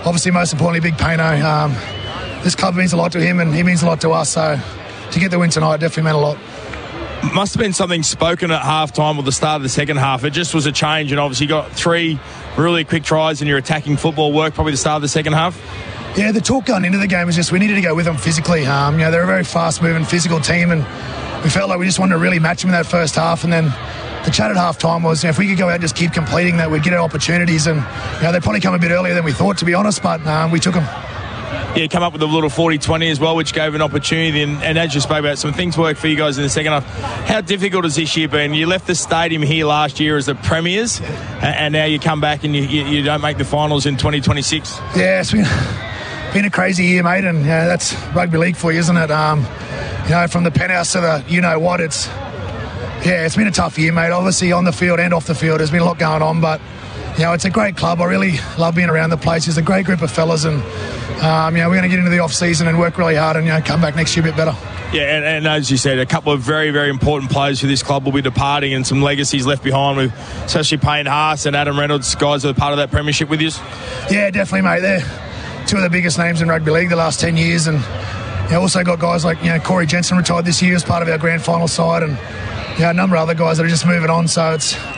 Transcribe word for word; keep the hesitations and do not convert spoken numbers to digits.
obviously most importantly, Big Payno. Um, this club means a lot to him and he means a lot to us. So to get the win tonight definitely meant a lot. Must have been something spoken at half-time or the start of the second half. It just was a change, and obviously you got three really quick tries and your attacking football work probably the start of the second half. Yeah, the talk going into the game was just we needed to go with them physically. Um, you know, they're a very fast-moving, physical team, and we felt like we just wanted to really match them in that first half. And then the chat at half-time was, you know, if we could go out and just keep completing that, we'd get our opportunities. And you know, they'd probably come a bit earlier than we thought, to be honest, but um, we took them. Yeah, come up with a little forty twenty as well, which gave an opportunity. And, and as you spoke about, some things worked for you guys in the second half. How difficult has this year been? You left the stadium here last year as the premiers, and now you come back and you, you, you don't make the finals in twenty twenty-six. Yeah, it's been, been a crazy year, mate, and yeah, that's rugby league for you, isn't it? Um, you know, from the penthouse to the you-know-what, it's, yeah, it's been a tough year, mate. Obviously, on the field and off the field, there's been a lot going on, but you know, it's a great club. I really love being around the place. There's a great group of fellas, and um, you know, we're going to get into the off season and work really hard, and you know, come back next year a bit better. Yeah, and, and as you said, a couple of very, very important players for this club will be departing, and some legacies left behind, with especially Payne Haas and Adam Reynolds, guys that are part of that premiership with you. Yeah, definitely, mate. They're two of the biggest names in rugby league the last ten years, and you know, also got guys like you know Corey Jensen retired this year as part of our grand final side, and you know, a number of other guys that are just moving on. So it's